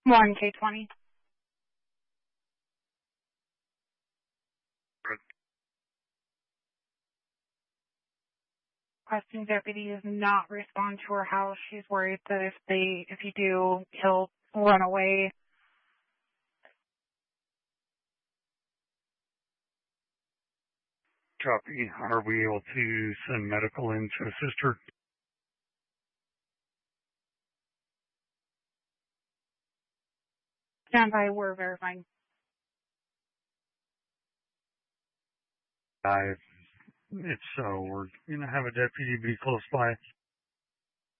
1K20. Requesting deputy does not respond to her house. She's worried that if you do, he'll run away. Copy. Are we able to send medical in to assist her? Stand by, we're verifying. If so, we're going to have a deputy be close by.